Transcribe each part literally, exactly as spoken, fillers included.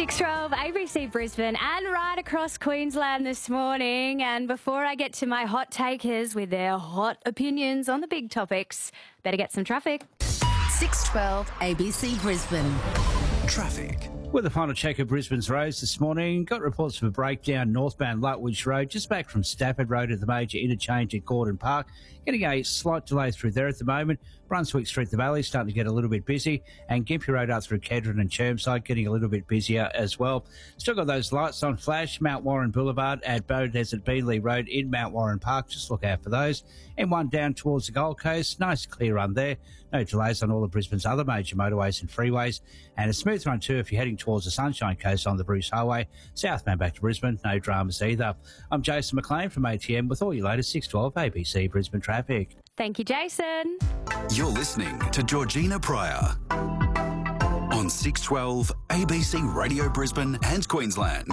six twelve A B C Brisbane and right across Queensland this morning. And before I get to my hot takers with their hot opinions on the big topics, better get some traffic. six twelve A B C Brisbane. Traffic. With a final check of Brisbane's roads this morning, got reports of a breakdown northbound Lutwidge Road, just back from Stafford Road at the major interchange at Gordon Park. Getting a slight delay through there at the moment. Brunswick Street, the Valley, starting to get a little bit busy. And Gympie Road up through Kedron and Chermside, getting a little bit busier as well. Still got those lights on flash. Mount Warren Boulevard at Beaudesert Beanley Road in Mount Warren Park. Just look out for those. And one down towards the Gold Coast. Nice clear run there. No delays on all of Brisbane's other major motorways and freeways. And a smooth run too if you're heading towards the Sunshine Coast on the Bruce Highway. Southbound back to Brisbane. No dramas either. I'm Jason McLean from A T M with all your latest six twelve A B C Brisbane traffic. Thank you, Jason. You're listening to Georgina Pryor on six twelve A B C Radio Brisbane and Queensland.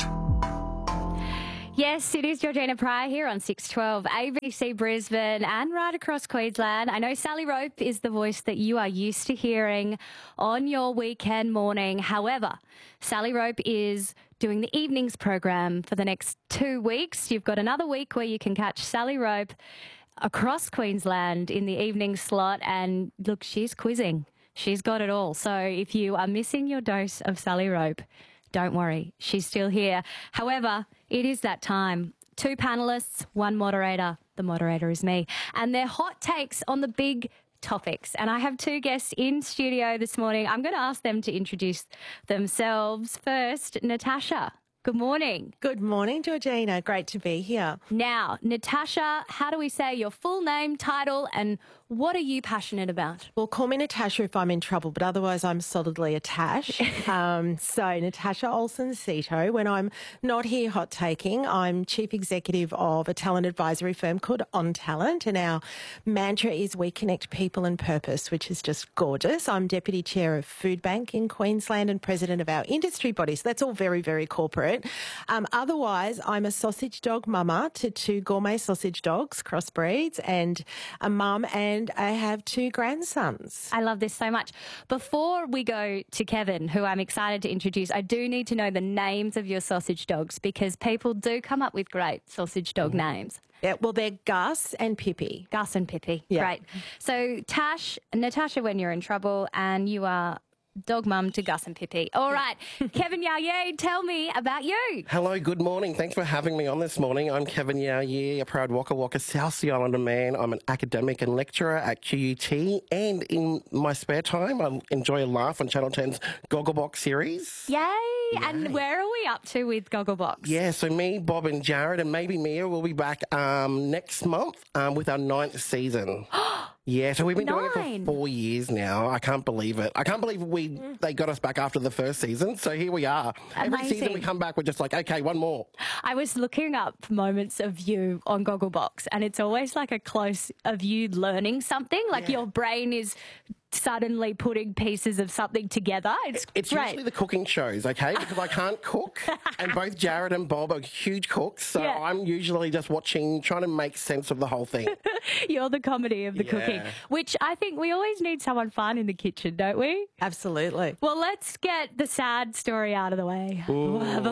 Yes, it is Georgina Pryor here on six twelve A B C Brisbane and right across Queensland. I know Sally Rope is the voice that you are used to hearing on your weekend morning. However, Sally Rope is doing the evenings program for the next two weeks. You've got another week where you can catch Sally Rope across Queensland in the evening slot. And look, she's quizzing. She's got it all. So if you are missing your dose of Sally Rope, don't worry, she's still here. However, it is that time. Two panellists, one moderator. The moderator is me. And their hot takes on the big topics. And I have two guests in studio this morning. I'm going to ask them to introduce themselves. First, Natasha. Good morning. Good morning, Georgina. Great to be here. Now, Natasha, how do we say your full name, title, and what are you passionate about? Well, call me Natasha if I'm in trouble, but otherwise I'm solidly a Tash. um, so Natasha Olsen-Cito. When I'm not here hot taking, I'm Chief Executive of a talent advisory firm called On Talent, and our mantra is we connect people and purpose, which is just gorgeous. I'm Deputy Chair of Food Bank in Queensland and President of our industry body, so that's all very, very corporate. Um, otherwise, I'm a sausage dog mama to two gourmet sausage dogs, crossbreeds, and a mum, and I have two grandsons. I love this so much. Before we go to Kevin, who I'm excited to introduce, I do need to know the names of your sausage dogs because people do come up with great sausage dog names. Yeah, well, they're Gus and Pippi. Gus and Pippi. Yeah. Great. So, Tash, Natasha, when you're in trouble, and you are dog mum to Gus and Pippi. All right. Kevin Yao, tell me about you. Hello, good morning. Thanks for having me on this morning. I'm Kevin Yao, a proud Waka Waka South Sea Islander man. I'm an academic and lecturer at Q U T, and in my spare time, I enjoy a laugh on Channel ten's Gogglebox series. Yay. Yay. And where are we up to with Gogglebox? Yeah, so me, Bob and Jared, and maybe Mia will be back um, next month um, with our ninth season. Yeah, so we've been doing it Nine. for four years now. I can't believe it. I can't believe we they got us back after the first season. So here we are. Every season Amazing. we come back, we're just like, okay, one more. I was looking up moments of you on Gogglebox, and it's always like a close of you learning something, like Yeah. your brain is suddenly putting pieces of something together. It's, It's great. usually the cooking shows, okay? Because I can't cook, and both Jared and Bob are huge cooks, so Yeah. I'm usually just watching, trying to make sense of the whole thing. You're the comedy of the cooking, Yeah. which I think we always need someone fun in the kitchen, don't we? Absolutely. Well, let's get the sad story out of the way.